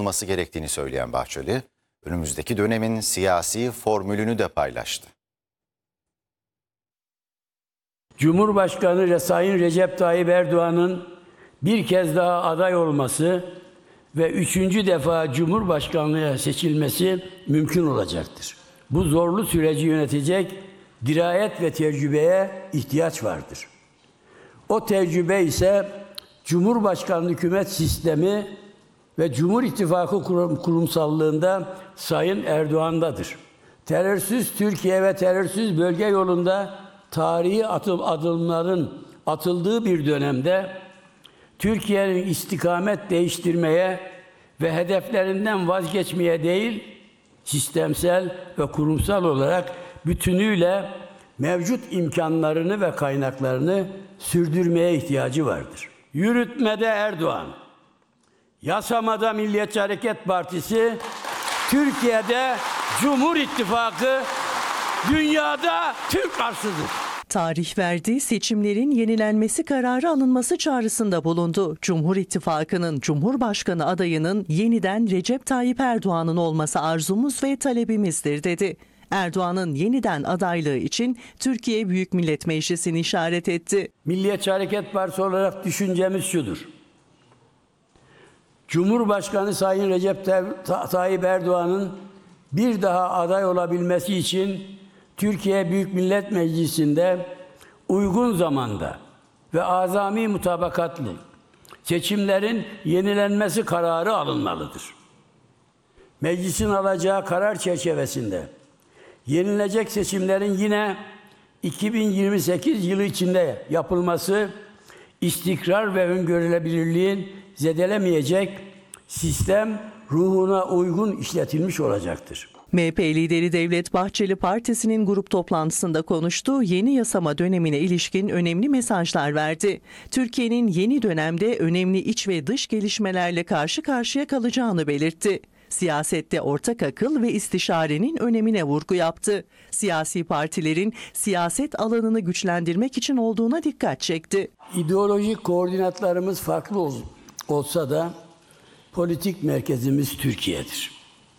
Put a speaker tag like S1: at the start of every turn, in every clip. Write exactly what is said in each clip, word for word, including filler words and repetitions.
S1: olması gerektiğini söyleyen Bahçeli, önümüzdeki dönemin siyasi formülünü de paylaştı.
S2: Cumhurbaşkanı Sayın Recep Tayyip Erdoğan'ın bir kez daha aday olması ve üçüncü defa Cumhurbaşkanlığına seçilmesi mümkün olacaktır. Bu zorlu süreci yönetecek dirayet ve tecrübeye ihtiyaç vardır. O tecrübe ise Cumhurbaşkanlığı hükümet sistemi ve Cumhur İttifakı kurum, kurumsallığında Sayın Erdoğan'dadır. Terörsüz Türkiye ve terörsüz bölge yolunda tarihi atım, adımların atıldığı bir dönemde Türkiye'nin istikamet değiştirmeye ve hedeflerinden vazgeçmeye değil, sistemsel ve kurumsal olarak bütünüyle mevcut imkanlarını ve kaynaklarını sürdürmeye ihtiyacı vardır. Yürütmede Erdoğan, yasamada Milliyetçi Hareket Partisi, Türkiye'de Cumhur İttifakı, dünyada Türk arsızı.
S3: Tarih verdiği seçimlerin yenilenmesi kararı alınması çağrısında bulundu. Cumhur İttifakı'nın Cumhurbaşkanı adayının yeniden Recep Tayyip Erdoğan'ın olması arzumuz ve talebimizdir dedi. Erdoğan'ın yeniden adaylığı için Türkiye Büyük Millet Meclisi'ni işaret etti.
S2: Milliyetçi Hareket Partisi olarak düşüncemiz şudur. Cumhurbaşkanı Sayın Recep Tayyip Erdoğan'ın bir daha aday olabilmesi için Türkiye Büyük Millet Meclisi'nde uygun zamanda ve azami mutabakatlı seçimlerin yenilenmesi kararı alınmalıdır. Meclisin alacağı karar çerçevesinde yenilecek seçimlerin yine iki bin yirmi sekiz yılı içinde yapılması istikrar ve öngörülebilirliğin zedelemeyecek sistem ruhuna uygun işletilmiş olacaktır.
S3: M H P lideri Devlet Bahçeli partisinin grup toplantısında konuştu. Yeni yasama dönemine ilişkin önemli mesajlar verdi. Türkiye'nin yeni dönemde önemli iç ve dış gelişmelerle karşı karşıya kalacağını belirtti. Siyasette ortak akıl ve istişarenin önemine vurgu yaptı. Siyasi partilerin siyaset alanını güçlendirmek için olduğuna dikkat çekti.
S2: İdeolojik koordinatlarımız farklı ol, olsa da politik merkezimiz Türkiye'dir.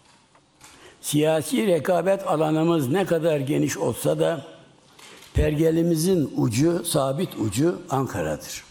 S2: Siyasi rekabet alanımız ne kadar geniş olsa da pergelimizin ucu, sabit ucu Ankara'dır.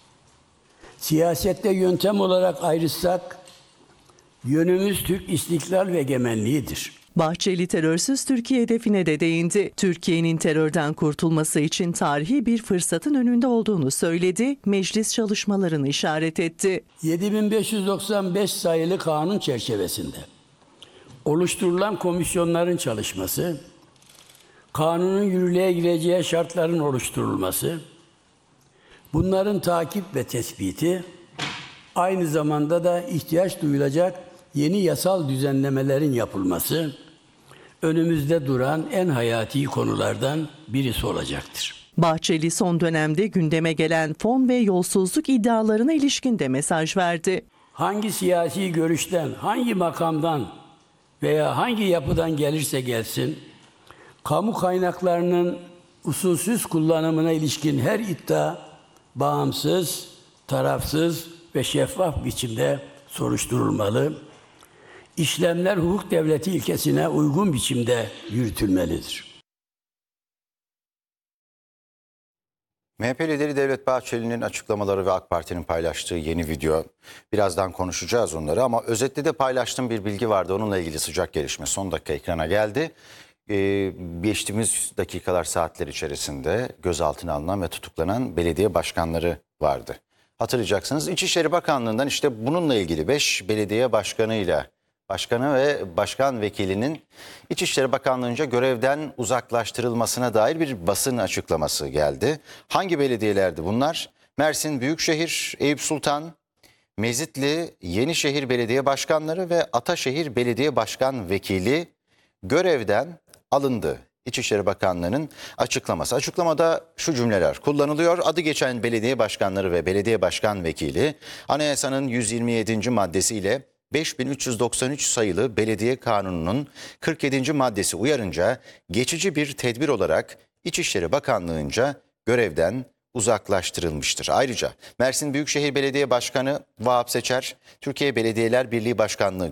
S2: Siyasette yöntem olarak ayrışsak yönümüz Türk istiklal ve egemenliğidir.
S3: Bahçeli terörsüz Türkiye hedefine de değindi. Türkiye'nin terörden kurtulması için tarihi bir fırsatın önünde olduğunu söyledi, meclis çalışmalarını işaret etti.
S2: yedi bin beş yüz doksan beş sayılı kanun çerçevesinde oluşturulan komisyonların çalışması, kanunun yürürlüğe gireceği şartların oluşturulması, bunların takip ve tespiti, aynı zamanda da ihtiyaç duyulacak yeni yasal düzenlemelerin yapılması, önümüzde duran en hayati konulardan birisi olacaktır.
S3: Bahçeli son dönemde gündeme gelen fon ve yolsuzluk iddialarına ilişkin de mesaj verdi.
S2: Hangi siyasi görüşten, hangi makamdan veya hangi yapıdan gelirse gelsin, kamu kaynaklarının usulsüz kullanımına ilişkin her iddia bağımsız, tarafsız ve şeffaf biçimde soruşturulmalı. İşlemler hukuk devleti ilkesine uygun biçimde yürütülmelidir.
S1: M H P lideri Devlet Bahçeli'nin açıklamaları ve AK Parti'nin paylaştığı yeni video. Birazdan konuşacağız onları ama özetle de paylaştığım bir bilgi vardı. Onunla ilgili sıcak gelişme son dakika ekrana geldi. Ee, geçtiğimiz dakikalar, saatler içerisinde gözaltına alınan ve tutuklanan belediye başkanları vardı. Hatırlayacaksınız, İçişleri Bakanlığı'ndan işte bununla ilgili beş belediye başkanıyla Başkanı ve başkan vekilinin İçişleri Bakanlığı'nca görevden uzaklaştırılmasına dair bir basın açıklaması geldi. Hangi belediyelerdi bunlar? Mersin Büyükşehir, Eyüp Sultan, Mezitli, Yenişehir Belediye Başkanları ve Ataşehir Belediye Başkan Vekili görevden alındı. İçişleri Bakanlığı'nın açıklaması. Açıklamada şu cümleler kullanılıyor. Adı geçen belediye başkanları ve belediye başkan vekili Anayasanın yüz yirmi yedinci maddesiyle beş bin üç yüz doksan üç sayılı Belediye Kanunu'nun kırk yedinci maddesi uyarınca geçici bir tedbir olarak İçişleri Bakanlığı'nca görevden uzaklaştırılmıştır. Ayrıca Mersin Büyükşehir Belediye Başkanı Vahap Seçer, Türkiye Belediyeler Birliği Başkanlığı